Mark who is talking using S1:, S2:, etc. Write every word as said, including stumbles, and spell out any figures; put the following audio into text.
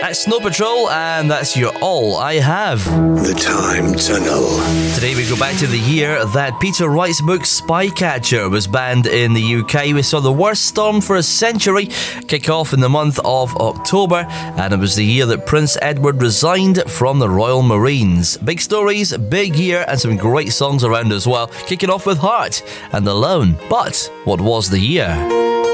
S1: That's Snow Patrol, and that's You're All I Have.
S2: The Time Tunnel.
S1: Today we go back to the year that Peter Wright's book Spycatcher was banned in the U K. We saw the worst storm for a century kick off in the month of October, and it was the year that Prince Edward resigned from the Royal Marines. Big stories, big year, and some great songs around as well. Kicking off with Heart and Alone. But what was the year?